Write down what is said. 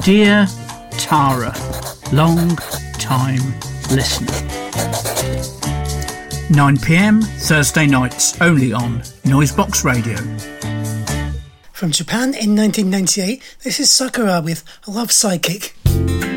Dear Tara, long time listener. 9 p.m. Thursday nights, only on Noisebox Radio. From Japan in 1998, this is Sakura with Love Psychic.